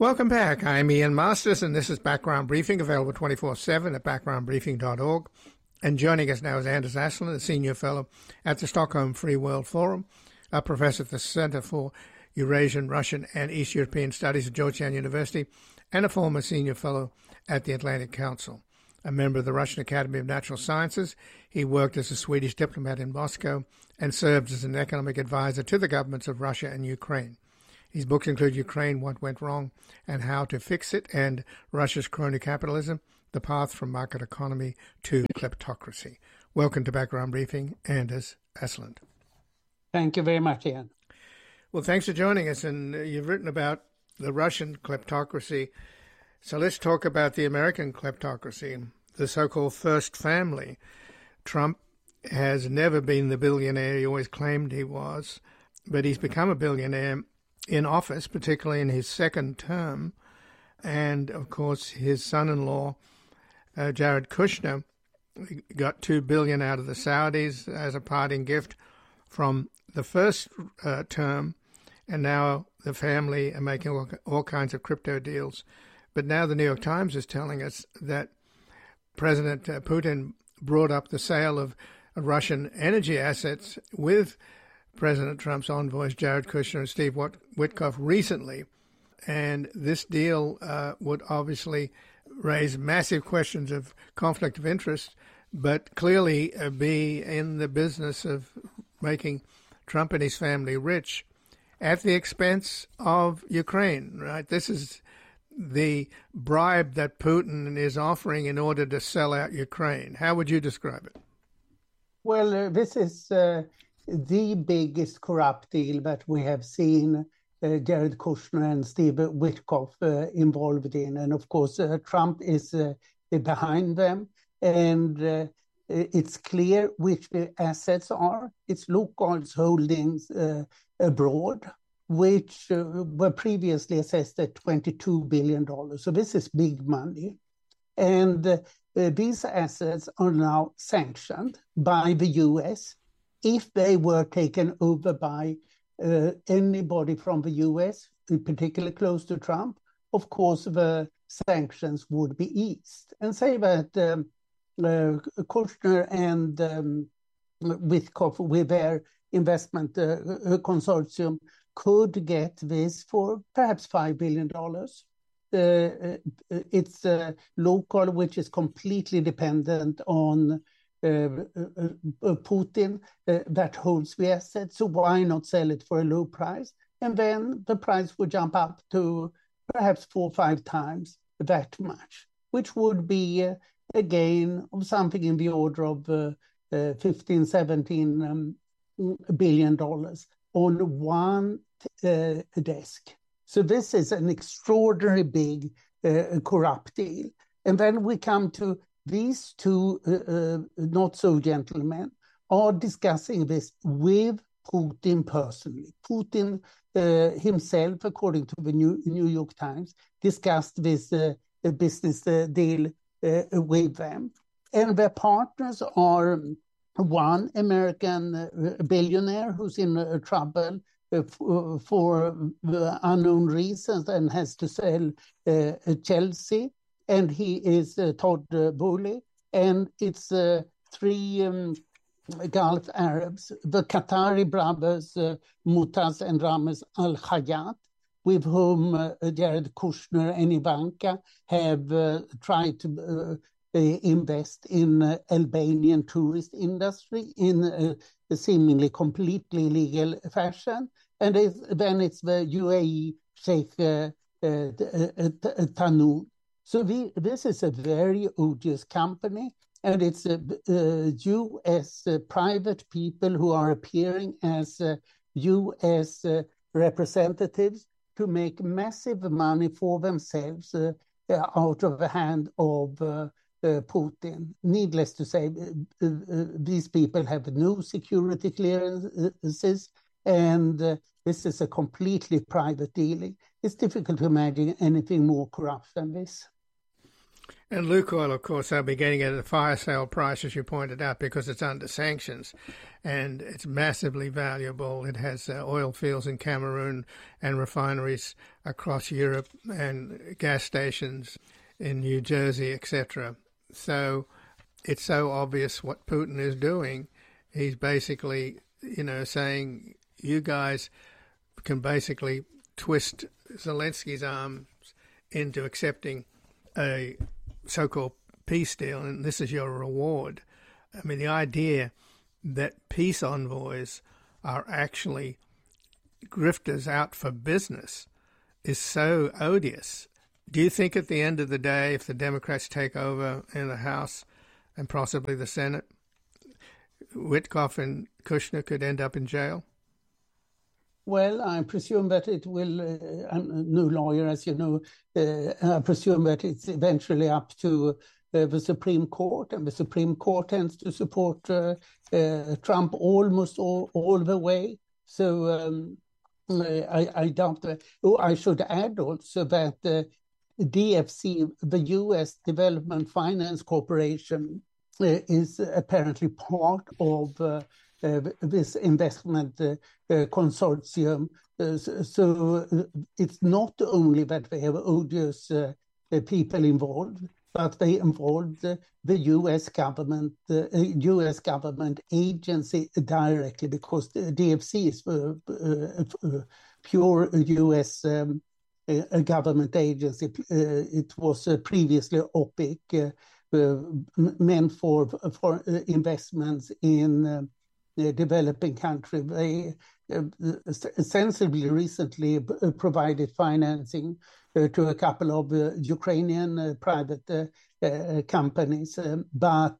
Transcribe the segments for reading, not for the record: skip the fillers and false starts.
Welcome back. I'm Ian Masters, and this is Background Briefing, available 24/7 at backgroundbriefing.org. And joining us now is Anders Aslund, a Senior Fellow at the Stockholm Free World Forum, a Professor at the Center for Eurasian, Russian, and East European Studies at Georgetown University, and a former Senior Fellow at the Atlantic Council. A member of the Russian Academy of Natural Sciences, he worked as a Swedish diplomat in Moscow and served as an economic advisor to the governments of Russia and Ukraine. His books include Ukraine, What Went Wrong and How to Fix It, and Russia's Crony Capitalism, The Path from Market Economy to Kleptocracy. Welcome to Background Briefing, Anders Aslund. Thank you very much, Ian. Well, thanks for joining us. And you've written about the Russian kleptocracy. So let's talk about the American kleptocracy, the so-called first family. Trump has never been the billionaire he always claimed he was, but he's become a billionaire in office, particularly in his second term. And, of course, his son-in-law, Jared Kushner, got $2 billion out of the Saudis as a parting gift from the first term. And now the family are making all kinds of crypto deals. But now the New York Times is telling us that President Putin brought up the sale of Russian energy assets with President Trump's envoys, Jared Kushner and Steve Witkoff, recently. And this deal would obviously raise massive questions of conflict of interest, but clearly be in the business of making Trump and his family rich at the expense of Ukraine, right? This is the bribe that Putin is offering in order to sell out Ukraine. How would you describe it? Well, this is the biggest corrupt deal that we have seen Jared Kushner and Steve Witkoff involved in. And of course, Trump is behind them. And it's clear which the assets are. It's Lukoil's holdings abroad, which were previously assessed at $22 billion. So this is big money. And these assets are now sanctioned by the US. If they were taken over by anybody from the US, in particular close to Trump, of course, the sanctions would be eased. And say that Kushner and Witkoff, with their investment consortium, could get this for perhaps $5 billion. It's Lukoil, which is completely dependent on Putin, that holds the asset. So why not sell it for a low price? And then the price would jump up to perhaps 4 or 5 times that much, which would be a gain of something in the order of 15, 17 billion dollars on one desk. So this is an extraordinary big corrupt deal. And then we come to these two not-so-gentlemen are discussing this with Putin personally. Putin himself, according to the New York Times, discussed this business deal with them. And their partners are one American billionaire who's in trouble for unknown reasons and has to sell Chelsea. And he is Todd Boehly. And it's 3 Gulf Arabs, the Qatari brothers, Mutaz and Ramiz Al Hayat, with whom Jared Kushner and Ivanka have tried to invest in Albanian tourist industry in a seemingly completely legal fashion. And then it's the UAE Sheikh Tanoon. So this is a very odious company, and it's U.S. Private people who are appearing as U.S. representatives to make massive money for themselves out of the hand of Putin. Needless to say, these people have no security clearances, and this is a completely private dealing. It's difficult to imagine anything more corrupt than this. And Lukoil, of course, they'll be getting it at a fire sale price, as you pointed out, because it's under sanctions. And it's massively valuable. It has oil fields in Cameroon and refineries across Europe and gas stations in New Jersey, etc. So it's so obvious what Putin is doing. He's basically, saying you guys can basically twist Zelensky's arms into accepting a so-called peace deal, and this is your reward. I mean, the idea that peace envoys are actually grifters out for business is so odious. Do you think at the end of the day, if the Democrats take over in the House and possibly the Senate, Witkoff and Kushner could end up in jail? Well, I presume that it will, I'm no lawyer, as you know, I presume that it's eventually up to the Supreme Court, and the Supreme Court tends to support Trump almost all the way. So I doubt that. Oh, I should add also that DFC, the U.S. Development Finance Corporation, is apparently part of this investment consortium. So it's not only that they have odious people involved, but they involved the U.S. government, agency directly, because the DFC is a pure U.S. government agency. It was previously OPIC, meant for investments in developing country. They sensibly recently provided financing to a couple of Ukrainian private companies, but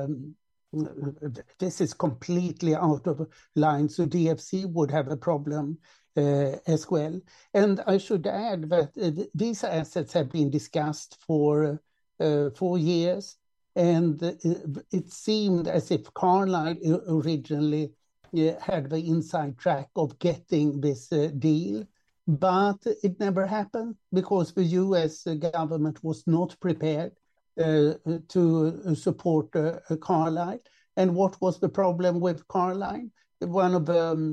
this is completely out of line. So DFC would have a problem as well. And I should add that these assets have been discussed for 4 years. And it seemed as if Carlyle originally had the inside track of getting this deal, but it never happened because the US government was not prepared to support Carlyle. And what was the problem with Carlyle? One of the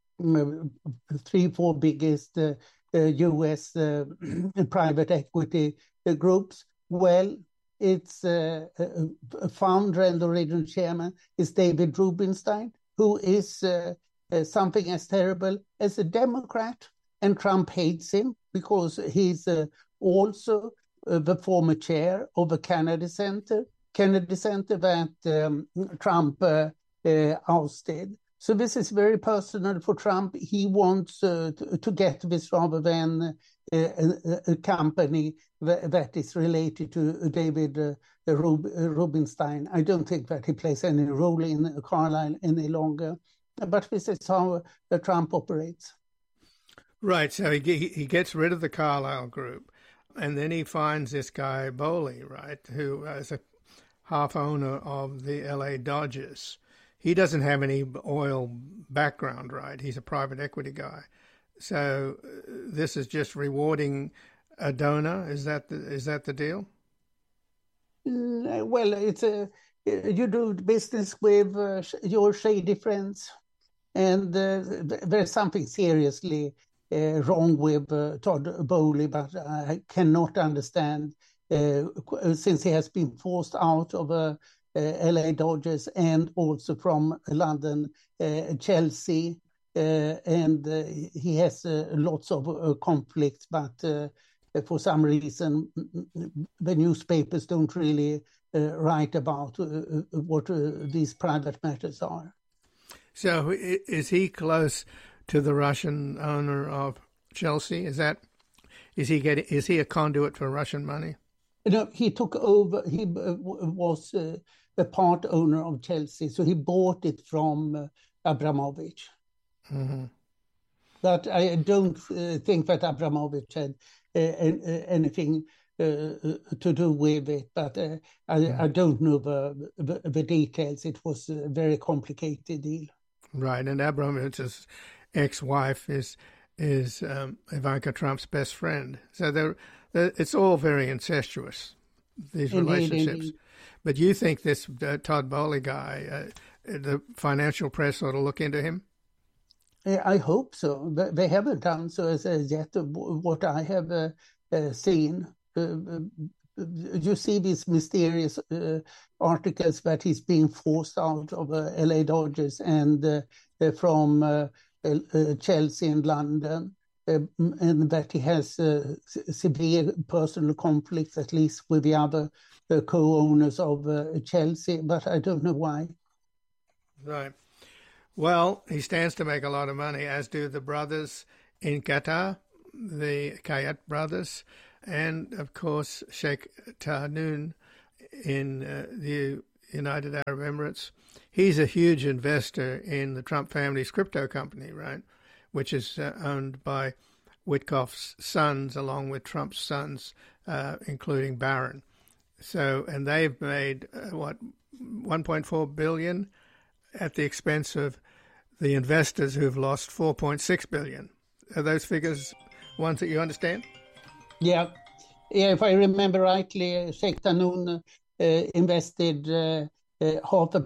3-4 biggest US private equity groups. Well, its founder and original chairman is David Rubenstein, who is something as terrible as a Democrat, and Trump hates him because he's also the former chair of the Kennedy Center that Trump ousted. So this is very personal for Trump. He wants to get this rather than a company that is related to David Rubenstein. I don't think that he plays any role in Carlyle any longer. But this is how Trump operates. Right. So he gets rid of the Carlyle Group, and then he finds this guy Boley, right, who is a half owner of the LA Dodgers. He doesn't have any oil background, right? He's a private equity guy. So this is just rewarding a donor. Is that the deal? Well, it's you do business with your shady friends, and there's something seriously wrong with Todd Boehly, but I cannot understand since he has been forced out of LA Dodgers and also from London, Chelsea, and he has lots of conflicts, but for some reason the newspapers don't really write about what these private matters are. So is he close to the Russian owner of Chelsea? Is he a conduit for Russian money? No, he took over. He was a part owner of Chelsea, so he bought it from Abramovich. Mm-hmm. But I don't think that Abramovich had anything to do with it. But I don't know the details. It was a very complicated deal. Right, and Abramovich's ex-wife is Ivanka Trump's best friend. So it's all very incestuous, these Indeed, relationships. indeed. But you think this Todd Bowley guy, the financial press ought to look into him? I hope so. They haven't done so as yet. What I have seen, you see these mysterious articles that he's being forced out of LA Dodgers and from Chelsea in London, and that he has severe personal conflicts, at least with the other co-owners of Chelsea, but I don't know why. Right. Well, he stands to make a lot of money, as do the brothers in Qatar, the Kayat brothers, and, of course, Sheikh Tahnoon in the United Arab Emirates. He's a huge investor in the Trump family's crypto company, right, which is owned by Witkoff's sons, along with Trump's sons, including Barron. So, and they've made, $1.4 billion at the expense of the investors who've lost $4.6 billion. Are those figures ones that you understand? Yeah. If I remember rightly, Sheikh Tahnoon invested $500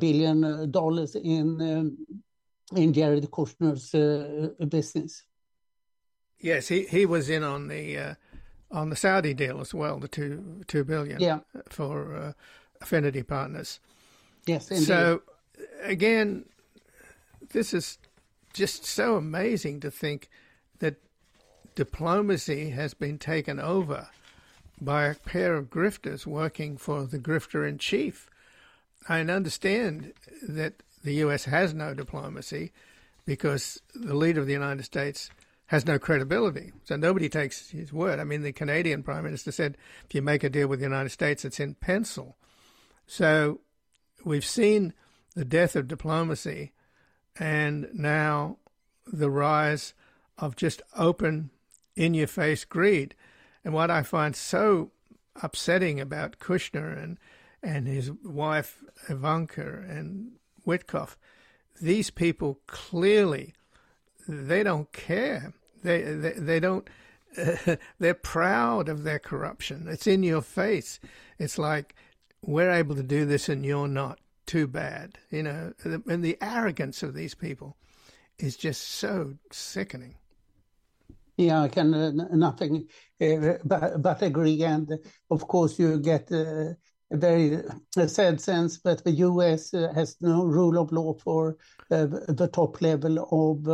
million in Jared Kushner's business. Yes, he was in on the Saudi deal as well, the $2 billion for Affinity Partners. Yes, indeed. So again, this is just so amazing to think that diplomacy has been taken over by a pair of grifters working for the grifter-in-chief. I understand that the U.S. has no diplomacy because the leader of the United States has no credibility, so nobody takes his word. I mean, the Canadian Prime Minister said, if you make a deal with the United States, it's in pencil. So we've seen the death of diplomacy and now the rise of just open, in-your-face greed. And what I find so upsetting about Kushner and his wife Ivanka and Witkoff, these people clearly, they don't care. They don't. They're proud of their corruption. It's in your face. It's like, we're able to do this and you're not. Too bad, you know. And the arrogance of these people is just so sickening. Yeah, I can nothing but agree. And of course, you get a very sad sense that the U.S. has no rule of law for the top level of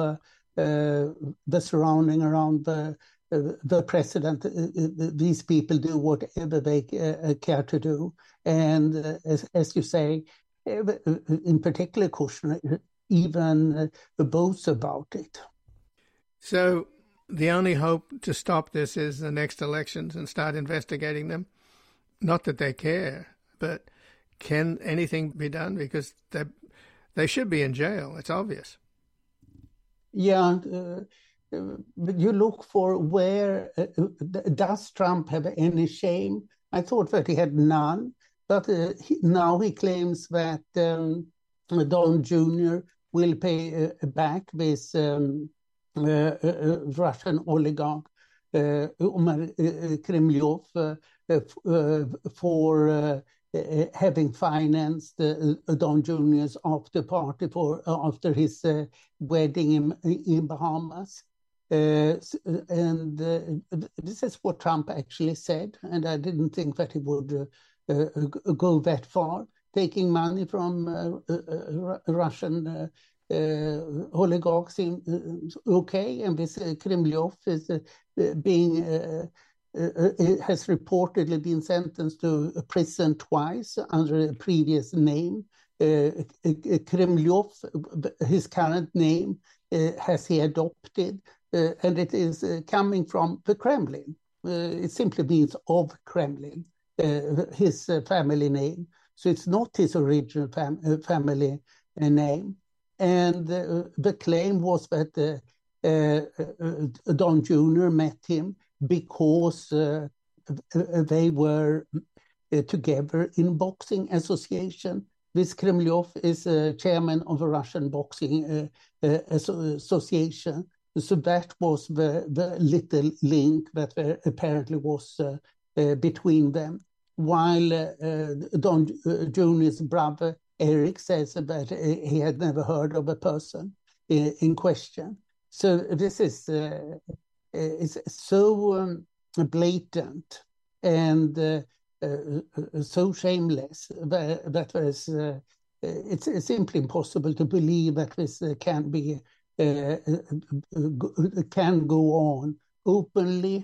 the surrounding around the president. These people do whatever they care to do. And as you say, in particular, Kushner even boasts about it. So the only hope to stop this is the next elections and start investigating them. Not that they care, but can anything be done? Because they should be in jail. It's obvious. Yeah. You look for where, does Trump have any shame? I thought that he had none. But now he claims that Don Jr. will pay back this Russian oligarch, Umar Kremlyov, for having financed Don Jr.'s after party after his wedding in Bahamas. And this is what Trump actually said, and I didn't think that he would go that far, taking money from Russian oligarchs. Okay, and this Kremlyov is has reportedly been sentenced to prison twice under a previous name. Kremlyov, his current name, has he adopted, and it is coming from the Kremlin. It simply means of Kremlin. His family name. So it's not his original family name. And the claim was that Don Jr. met him because they were together in boxing association. This Kremlyov is chairman of a Russian boxing association. So that was the little link that apparently was between them. while Don Junior's brother Eric says that he had never heard of a person in question. So this is it's so blatant and so shameless that was it's simply impossible to believe that this can go on openly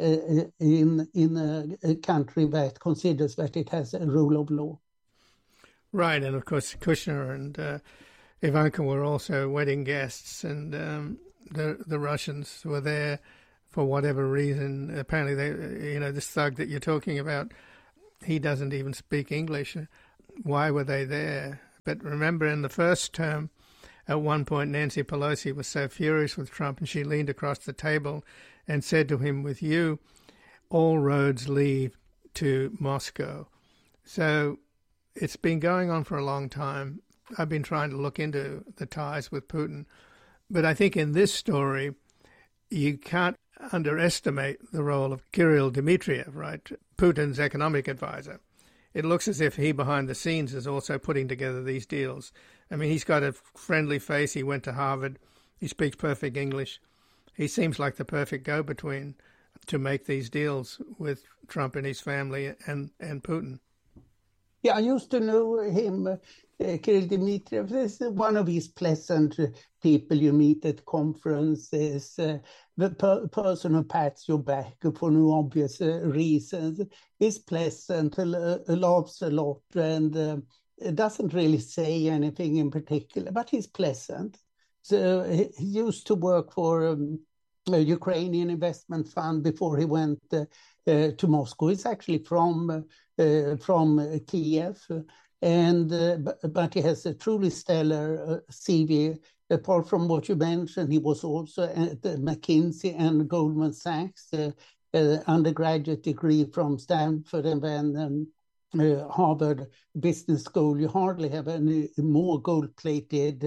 in a country that considers that it has a rule of law. Right, and of course Kushner and Ivanka were also wedding guests, and the Russians were there for whatever reason. Apparently, this thug that you're talking about, he doesn't even speak English. Why were they there? But remember, in the first term, at one point, Nancy Pelosi was so furious with Trump, and she leaned across the table and said to him, "With you, all roads lead to Moscow." So it's been going on for a long time. I've been trying to look into the ties with Putin. But I think in this story, you can't underestimate the role of Kirill Dmitriev, right? Putin's economic advisor. It looks as if he, behind the scenes, is also putting together these deals. I mean, he's got a friendly face. He went to Harvard. He speaks perfect English. He seems like the perfect go-between to make these deals with Trump and his family and Putin. Yeah, I used to know him. Kirill Dmitriev is one of these pleasant people you meet at conferences, the person who pats your back for no obvious reasons, is pleasant, laughs a lot, and doesn't really say anything in particular, but he's pleasant. So he used to work for a Ukrainian investment fund before he went to Moscow. He's actually from Kiev. But he has a truly stellar CV. Apart from what you mentioned, he was also at McKinsey and Goldman Sachs, undergraduate degree from Stanford and then Harvard Business School. You hardly have any more gold-plated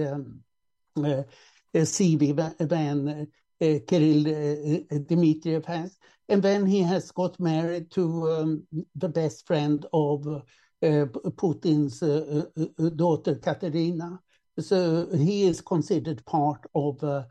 CV than Kirill Dmitriev has. And then he has got married to the best friend of Putin's daughter Katerina. So he is considered part of the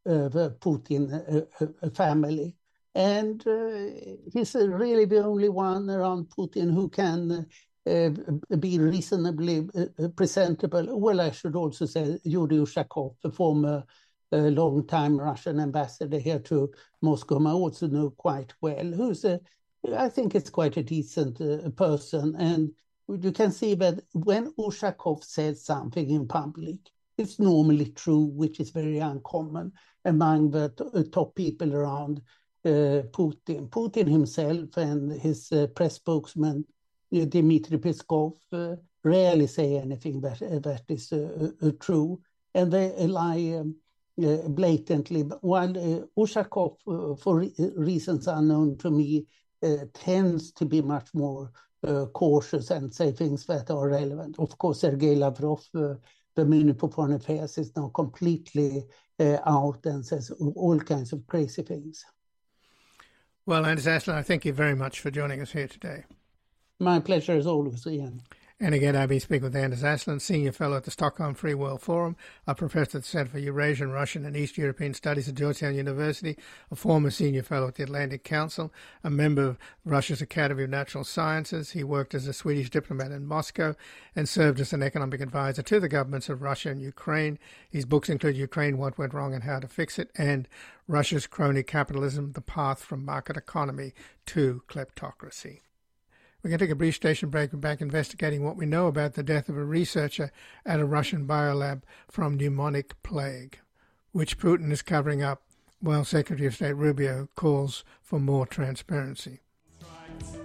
Putin family. And he's really the only one around Putin who can be reasonably presentable. Well, I should also say Yuri Ushakov, the former long-time Russian ambassador here to Moscow, I also know quite well, who's I think is quite a decent person. And you can see that when Ushakov says something in public, it's normally true, which is very uncommon among the top people around Putin. Putin himself and his press spokesman, Dmitry Peskov, rarely say anything that is true. And they lie blatantly. While Ushakov, for reasons unknown to me, tends to be much more cautious and say things that are relevant. Of course, Sergei Lavrov, the Minister for Foreign Affairs, is now completely out and says all kinds of crazy things. Well, Anders Aslund, I thank you very much for joining us here today. My pleasure as always, Ian. And again, I've been speaking with Anders Aslund, Senior Fellow at the Stockholm Free World Forum, a Professor at the Center for Eurasian, Russian and East European Studies at Georgetown University, a former Senior Fellow at the Atlantic Council, a member of Russia's Academy of Natural Sciences. He worked as a Swedish diplomat in Moscow and served as an economic advisor to the governments of Russia and Ukraine. His books include Ukraine, What Went Wrong and How to Fix It, and Russia's Crony Capitalism, The Path from Market Economy to Kleptocracy. We're going to take a brief station break and back investigating what we know about the death of a researcher at a Russian biolab from pneumonic plague, which Putin is covering up while Secretary of State Rubio calls for more transparency.